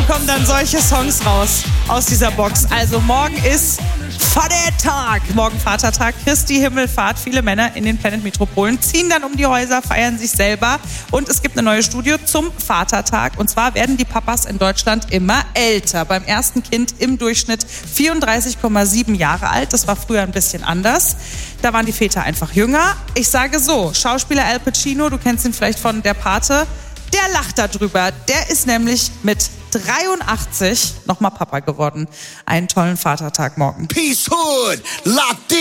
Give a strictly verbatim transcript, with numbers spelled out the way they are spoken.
kommen dann solche Songs raus aus dieser Box. Also morgen ist Vatertag, morgen Vatertag, Christi Himmelfahrt. Viele Männer in den Planet Metropolen ziehen dann um die Häuser, feiern sich selber. Und es gibt eine neue Studie zum Vatertag. Und zwar werden die Papas in Deutschland immer älter. Beim ersten Kind im Durchschnitt vierunddreißig Komma sieben Jahre alt. Das war früher ein bisschen anders. Da waren die Väter einfach jünger. Ich sage so, Schauspieler Al Pacino, du kennst ihn vielleicht von Der Pate, der lacht darüber. Der ist nämlich mit dreiundachtzig nochmal Papa geworden. Einen tollen Vatertag morgen. Peace Hood, locked in.